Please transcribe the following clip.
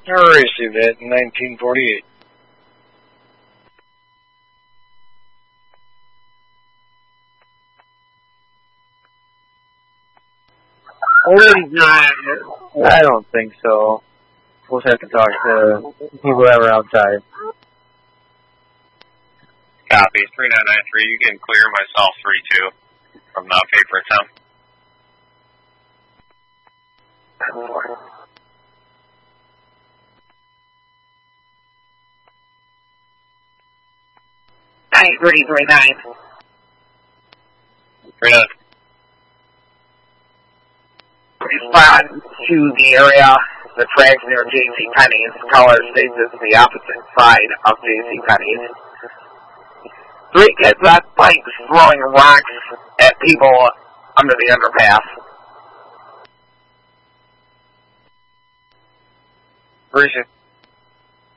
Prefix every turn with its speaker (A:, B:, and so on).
A: I received it in 1948.
B: I don't think so. We'll just have to talk to people that were outside.
C: Copy. 3993, you can clear myself 3-2 from the paper attempt.
D: Hi, 3039.
C: 39.
D: Respond to the area, the tracks near JCPenney's. Caller states it's the opposite side of JCPenney's. 3 kids on bikes throwing rocks at people under the underpass.
A: Appreciate it.